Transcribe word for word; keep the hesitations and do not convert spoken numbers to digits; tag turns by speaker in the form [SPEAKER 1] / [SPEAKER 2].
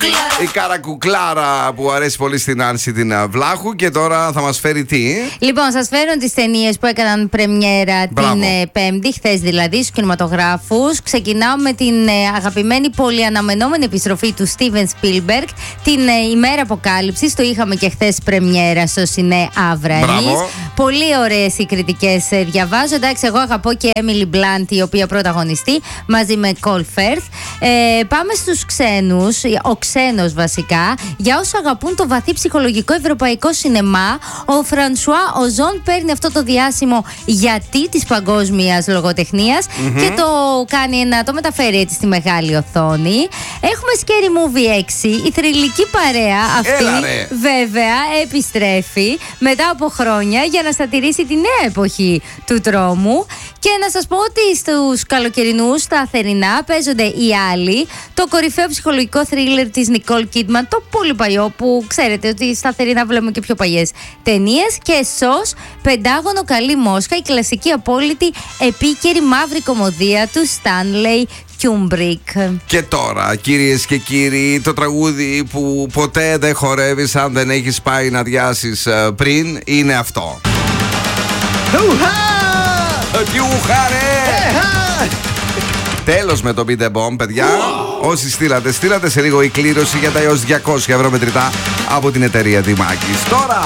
[SPEAKER 1] Η καρακουκλάρα που αρέσει πολύ στην Άνση την Βλάχου. Και τώρα θα μας φέρει τι?
[SPEAKER 2] Λοιπόν, σας φέρω τις ταινίες που έκαναν πρεμιέρα
[SPEAKER 1] Μπράβο.
[SPEAKER 2] την ε, Πέμπτη, χθες δηλαδή, στους κινηματογράφους. Ξεκινάω με την ε, αγαπημένη πολυαναμενόμενη επιστροφή του Steven Spielberg, την ε, ημέρα αποκάλυψης. Το είχαμε και χθες πρεμιέρα στο Σινέ Αβραής. Πολύ ωραίες οι κριτικές ε, διαβάζω. Εντάξει, εγώ αγαπώ και Emily Blunt, η οποία πρωταγωνιστεί, μαζί με Colin Firth. Ε, πάμε στους ξένους, ο ξένος βασικά. Για όσους αγαπούν το βαθύ ψυχολογικό ευρωπαϊκό σινεμά, ο Φρανσουά Οζόν παίρνει αυτό το διάσημο γιατί της παγκόσμιας λογοτεχνίας mm-hmm. και το κάνει να το μεταφέρει έτσι στη μεγάλη οθόνη. Έχουμε Scary Movie έξι, η θρυλική παρέα αυτή.
[SPEAKER 1] Έλα, ρε.
[SPEAKER 2] Βέβαια επιστρέφει μετά από χρόνια για να σατηρήσει τη νέα εποχή του τρόμου. Και να σας πω ότι στους καλοκαιρινούς, στα θερινά, παίζονται οι άλλοι, το κορυφαίο ψυχολογικό θρίλερ της Νικόλ Κίτμαν, το πολύ παλιό που ξέρετε ότι στα θερινά βλέπουμε και πιο παλιές ταινίες, και ΣΟΣ, Πεντάγωνο Καλή Μόσχα, η κλασική απόλυτη επίκαιρη μαύρη κωμωδία του Στάνλεϊ Kubrick.
[SPEAKER 1] Και τώρα, κυρίες και κύριοι, το τραγούδι που ποτέ δεν χορεύεις αν δεν έχεις πάει να διάσεις πριν είναι αυτό. Τιούχα ρε! Τέλος με το Beat the Bomb, παιδιά. Όσοι στείλατε, στείλατε σε λίγο η κλήρωση για τα έως διακόσια ευρώ μετρητά από την εταιρεία Δημάκης. Τώρα!